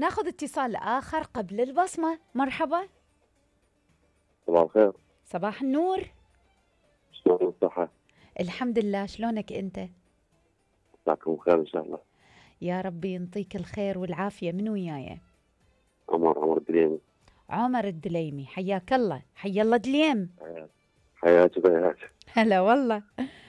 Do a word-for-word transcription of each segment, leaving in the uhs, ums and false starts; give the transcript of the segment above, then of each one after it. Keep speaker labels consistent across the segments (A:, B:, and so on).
A: ناخذ اتصال آخر قبل البصمة. مرحبا.
B: صباح الخير.
A: صباح النور.
B: شلون الصحة؟
A: الحمد لله، شلونك أنت؟
B: مساكم خير إن شاء الله.
A: يا ربي ينطيك الخير والعافية. من وياي؟
B: عمر عمر الدليمي.
A: عمر الدليمي، حياك الله. حيا الله دليم.
B: حياك بياك.
A: هلا والله.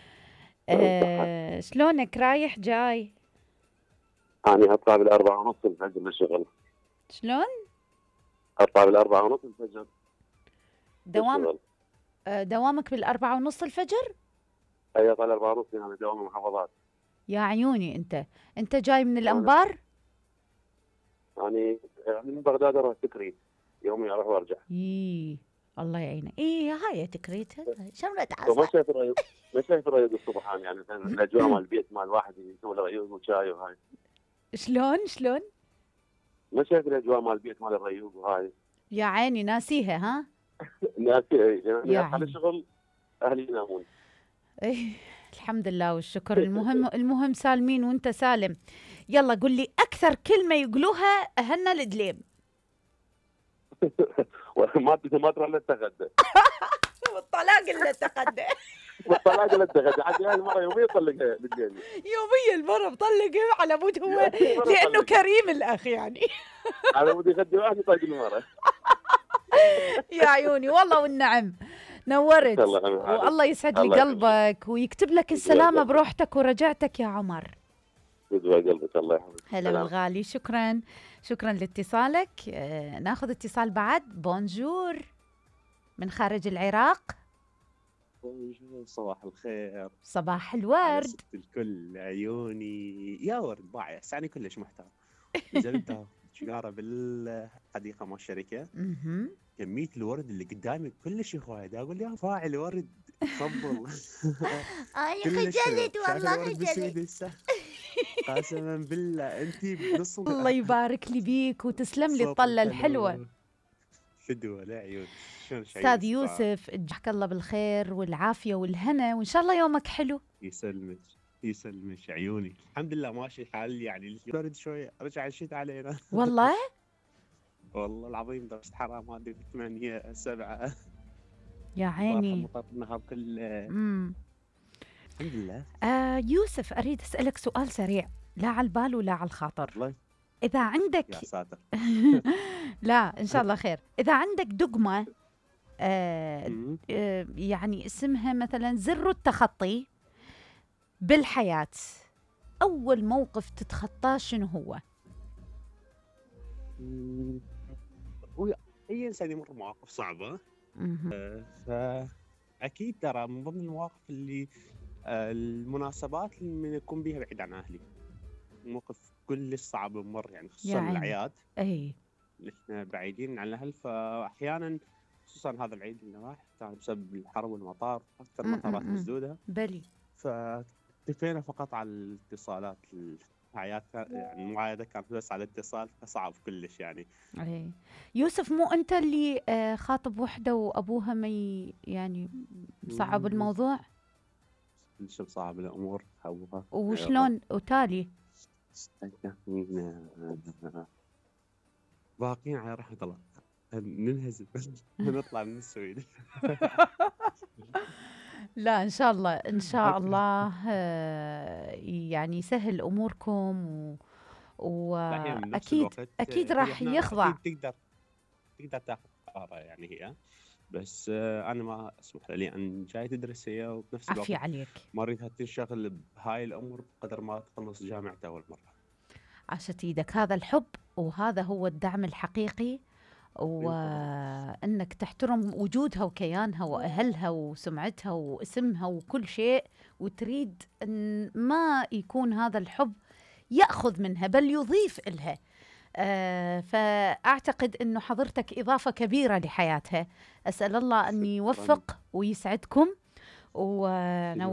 A: آه شلونك؟ رايح جاي؟
B: أنا أطلع بالأربعة ونص الفجر للشغل.
A: شلون؟
B: أطلع بالأربعة ونص الفجر.
A: دوام
B: للشغل.
A: آه دوامك بالأربعة ونص الفجر؟
B: أي أطلع الأربعة ونص يعني دوام المحافظات.
A: يا عيوني. أنت أنت جاي من الأنبار؟
B: يعني يعني من بغداد أروح تكريت، يومي أروح وأرجع.
A: إيه الله يعينك. إيه هاي تكريت شلون
B: وما
A: تعصب.
B: شايف الريوق، ما شايف الريوق الصبح يعني يعني الأجواء مال البيت مال الواحد يسوي له ريوق وشاي وهاي.
A: شلون شلون؟
B: ما شايف الأجواء مال البيت مال الريوق وهاي.
A: يا عيني ناسيها ها؟
B: الناس يعني
A: يا
B: أصحى
A: عيني.
B: الشغل أهلي ينامون.
A: إيه الحمد لله والشكر. المهم المهم سالمين وانت سالم. يلا قل لي اكثر كلمه يقولوها اهلنا الدليم.
B: ما ما تروح للتغدى.
A: والطلاق اللي تقدم.
B: والطلاق اللي اتخذ عاد هاي المره يوميا يطلقها بالجيل.
A: يوميا المره بطلق على مود هو لانه كريم الاخ يعني.
B: على مود يغدي واحد يطلق المره.
A: يا عيوني والله والنعم. نورت والله يسعد لي قلبك ويكتب لك السلامه بروحتك ورجعتك يا عمر.
B: يدوى قلبك الله يحفظك.
A: هلا بالغالي. شكرا شكرا لاتصالك. آه ناخذ اتصال بعد. بونجور من خارج العراق.
C: بونجور صباح الخير.
A: صباح الورد.
C: ست الكل عيوني يا ورد باع يسعني كلش محتار. نزلت شجاره بالحديقه مال الشركه. كميه الورد اللي قدامي كلش هوايد. اقول يا فاعل ورد تفضل.
A: اي خجلت والله خجلت.
C: قسما بالله انت بنص.
A: الله يبارك لي بيك وتسلم لي الطله الحلوه.
C: فدوه لا عيون.
A: استاذ يوسف اجزاك الله بالخير والعافيه والهنا وان شاء الله يومك حلو.
C: يسلمك يسلمك عيوني. الحمد لله ماشي الحال يعني. برد شويه رجع الشتاء علينا.
A: والله
C: والله العظيم درجه الحراره ما ادري ثمانية سبعة.
A: يا عيني.
C: مطر النهار كله.
A: امم
C: الحمد لله.
A: آه يوسف اريد اسالك سؤال سريع، لا على البال ولا على الخاطر.
C: الله.
A: اذا عندك
C: يا ساتر.
A: لا ان شاء الله خير. اذا عندك دقمه آه آه يعني اسمها مثلا زر التخطي بالحياه، اول موقف تتخطاه شنو هو؟
C: اي انسان يمر مواقف صعبه. آه فاكيد ترى من ضمن المواقف اللي آه المناسبات اللي يكون بيها بعيد عن اهلي. موقف كلش صعب بمر يعني خصوصا الاعياد.
A: اي
C: نحن بعيدين عن الاهل فاحيانا خصوصا هذا العيد اللي راح كان بسبب الحرب والمطار اكثر مطارات مسدوده.
A: بلي.
C: فاكتفينا فقط على الاتصالات. الحياة يعني المعايدة كانت بس على الاتصال فصعب كلش يعني.
A: اي يوسف مو انت اللي آه خاطب وحده وابوها ما يعني صعب الموضوع؟
C: كلش صعب الامور ابوها.
A: وشلون وتالي؟
C: باقيين على رحمة الله. ننهزم ونطلع من السويد.
A: لا ان شاء الله ان شاء الله يعني يسهل اموركم و... واكيد اكيد راح يخضع.
C: أكيد تقدر تقدر تاخذ قرار يعني هي بس انا ما اسمح لها لان جاي تدرس هي وبنفس الوقت
A: عفي عليك
C: ما اريدها تنشغل بهاي الامور بقدر ما تخلص جامعتها اول مره.
A: عاشت ايدك. هذا الحب وهذا هو الدعم الحقيقي، وانك تحترم وجودها وكيانها واهلها وسمعتها واسمها وكل شيء، وتريد ان ما يكون هذا الحب ياخذ منها بل يضيف إلها. آه فاعتقد انه حضرتك اضافه كبيره لحياتها. اسال الله ان يوفق ويسعدكم. و